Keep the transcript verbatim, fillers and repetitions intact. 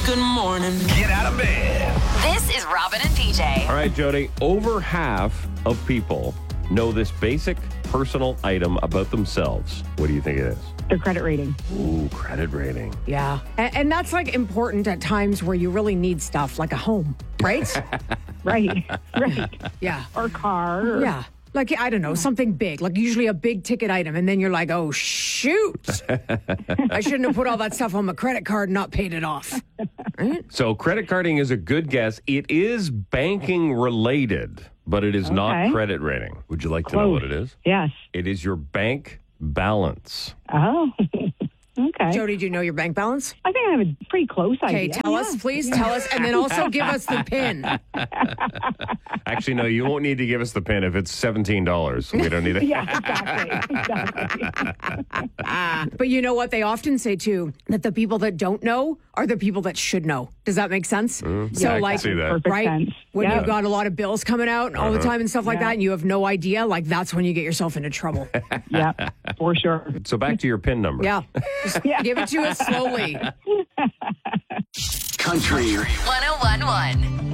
Good morning. Get out of bed. This is Robin and P J. All right, Jody, over half of people know this basic personal item about themselves. What do you think it is? Their credit rating. Ooh, credit rating. Yeah. And, and that's like important at times where you really need stuff like a home, right? Right. Right. Yeah. Or car. Or, Yeah. Like, I don't know, something big, like usually a big ticket item. And then you're like, oh, shoot. I shouldn't have put all that stuff on my credit card and not paid it off. Right? So credit carding is a good guess. It is banking related, but it is not Okay. credit rating. Would you like to know Close. what it is? Yes. It is your bank balance. Oh. Okay. Jody, do you know your bank balance? I think I have a pretty close Okay, idea. tell us, please tell us, and then also give us the PIN. Actually, no, you won't need to give us the PIN if it's seventeen dollars. We don't need it. Yeah, exactly. Exactly. But you know what? They often say, too, that the people that don't know are the people that should know. Does that make sense? Mm, So, yeah, I can like, see that. Perfect right? sense. When Yeah. you've got a lot of bills coming out all the time and stuff like Yeah. that, and you have no idea, like, that's when you get yourself into trouble. Yeah, for sure. So back to your PIN number. Yeah. Just give it to us slowly. Country one oh one one.